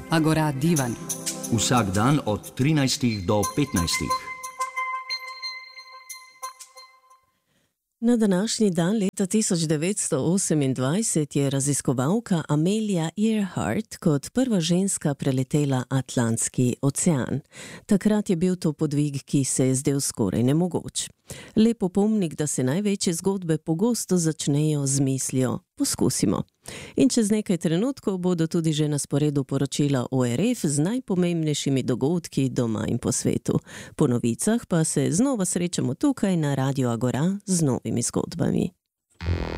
Agora Divan. Vsak dan od 13 do 15. Na današnji dan leta 1928 je raziskovalka Amelia Earhart kot prva ženska preletela Atlantski ocean. Takrat je bil to podvig, ki se je zdel skoraj nemogoč. Lep opomnik, da se največje zgodbe pogosto začnejo z mislijo "poskusimo". In čez nekaj trenutkov bodo tudi že na sporedu poročila ORF z najpomembnejšimi dogodki doma in po svetu. Po novicah pa se znova srečamo tukaj na Radiu Agora z novimi zgodbami.